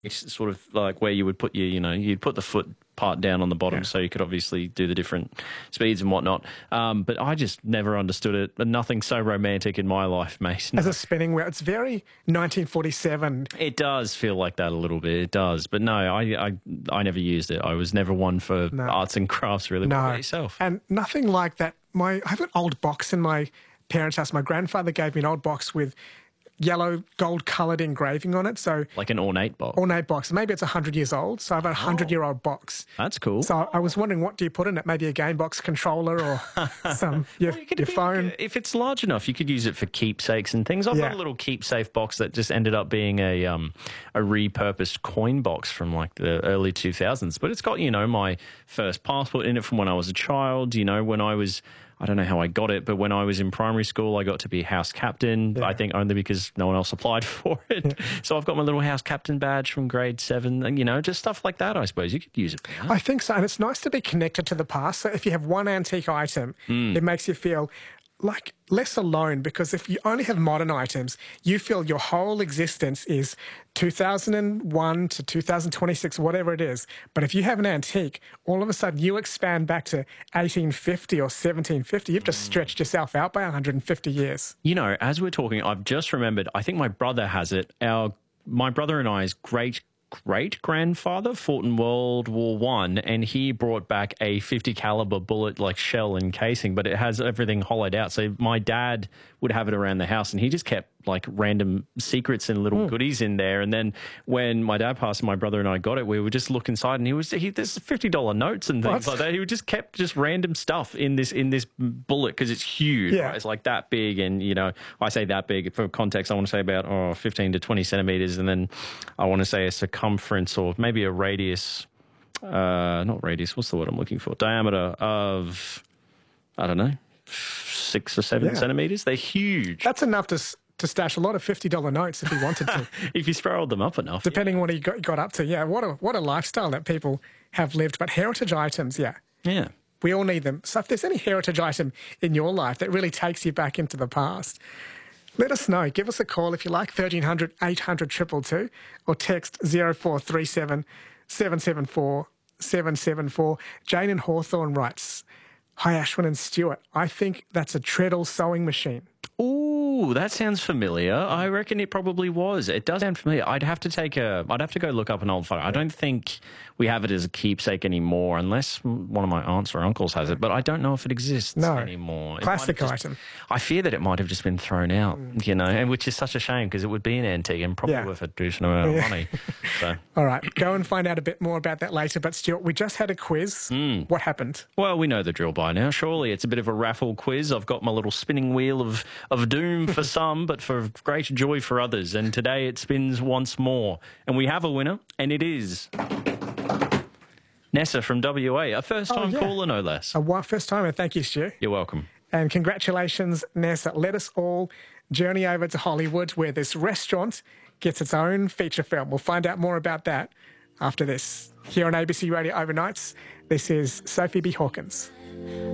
It's sort of like where you would put your, you'd put the foot part down on the bottom, Yeah. so you could obviously do the different speeds and whatnot. But I just never understood it. Nothing so romantic in my life, mate. As a spinning wheel, it's very 1947. It does feel like that a little bit. It does, but no, I never used it. I was never one for arts and crafts, really. What about yourself? And nothing like that. I have an old box in my parents' house. My grandfather gave me an old box with yellow gold-coloured engraving on it. So like an ornate box. Ornate box. Maybe it's 100 years old. So I have a 100-year-old box. That's cool. So I was wondering, what do you put in it? Maybe a game box controller or your phone. If it's large enough, you could use it for keepsakes and things. I've got a little keepsake box that just ended up being a repurposed coin box from like the early 2000s. But it's got, my first passport in it from when I was a child, when I don't know how I got it, but when I was in primary school, I got to be house captain, I think only because no one else applied for it. So I've got my little house captain badge from grade 7, and, just stuff like that, I suppose. You could use it for that. I think so, and it's nice to be connected to the past. So if you have one antique item, it makes you feel like less alone, because if you only have modern items, you feel your whole existence is 2001 to 2026, whatever it is. But if you have an antique, all of a sudden you expand back to 1850 or 1750. You've just stretched yourself out by 150 years. As we're talking, I've just remembered, I think my brother has it. My brother and I's great-grandfather fought in World War One, and he brought back a 50 caliber bullet like shell and casing, but it has everything hollowed out. So my dad would have it around the house, and he just kept like random secrets and little goodies in there. And then when my dad passed and my brother and I got it, we would just look inside, and there's $50 notes and things like that. He would just kept just random stuff in this bullet, because it's huge. Yeah. Right? It's like that big, and I say that big for context. I want to say about 15 to 20 centimeters, and then I want to say a circumference or maybe a radius. Not radius. What's the word I'm looking for? Diameter of, I don't know, 6 or 7 centimeters. They're huge. That's enough to stash a lot of $50 notes if you wanted to. If you spiraled them up enough. Depending on what he got up to. Yeah, what a lifestyle that people have lived. But heritage items, yeah. We all need them. So if there's any heritage item in your life that really takes you back into the past, let us know. Give us a call if you like, 1300 800 222, or text 0437 774 774. Jane in Hawthorne writes, "Hi Ashwin and Stuart, I think that's a treadle sewing machine." Ooh, that sounds familiar. I reckon it probably was. It does sound familiar. I'd have to go look up an old photo. I don't think we have it as a keepsake anymore, unless one of my aunts or uncles has it, but I don't know if it exists anymore. Classic item. I fear that it might have just been thrown out, and which is such a shame, because it would be an antique and probably worth a decent amount of money. So. All right, go and find out a bit more about that later. But Stuart, we just had a quiz. What happened? Well, we know the drill by now. Surely it's a bit of a raffle quiz. I've got my little spinning wheel of doom for some, but for great joy for others. And today it spins once more. And we have a winner, and it is Nessa from WA, a first-time caller, no less. First timer. Thank you, Stu. You're welcome. And congratulations, Nessa. Let us all journey over to Hollywood, where this restaurant gets its own feature film. We'll find out more about that after this. Here on ABC Radio Overnights, this is Sophie B. Hawkins.